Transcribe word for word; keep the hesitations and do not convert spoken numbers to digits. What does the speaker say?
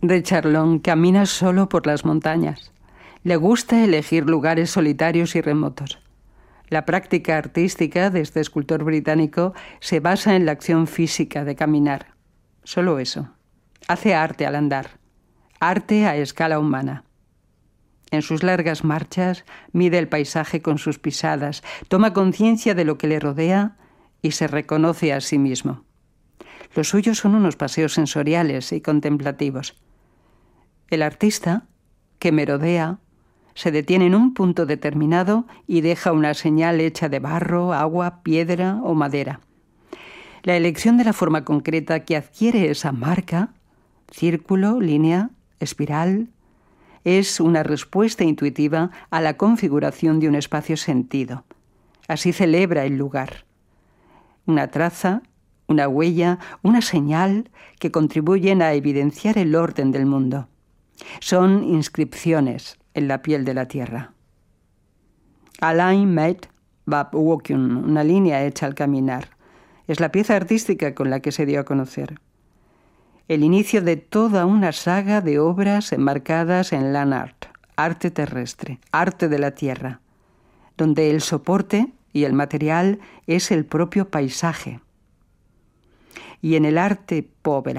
de Charlon camina solo por las montañas. Le gusta elegir lugares solitarios y remotos. La práctica artística de este escultor británico se basa en la acción física de caminar. Solo eso. Hace arte al andar. Arte a escala humana. En sus largas marchas mide el paisaje con sus pisadas, toma conciencia de lo que le rodea y se reconoce a sí mismo. Los suyos son unos paseos sensoriales y contemplativos. El artista, que merodea, se detiene en un punto determinado y deja una señal hecha de barro, agua, piedra o madera. La elección de la forma concreta que adquiere esa marca, círculo, línea, espiral, es una respuesta intuitiva a la configuración de un espacio sentido. Así celebra el lugar. Una traza, una huella, una señal que contribuyen a evidenciar el orden del mundo. Son inscripciones en la piel de la tierra. A line made by walking, una línea hecha al caminar. Es la pieza artística con la que se dio a conocer. El inicio de toda una saga de obras enmarcadas en land art, arte terrestre, arte de la tierra, donde el soporte y el material es el propio paisaje. Y en el arte povera,